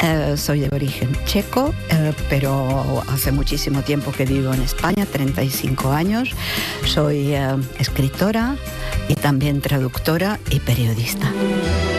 Soy de origen checo, pero hace muchísimo tiempo que vivo en España, 35 años. Soy escritora y también traductora y periodista.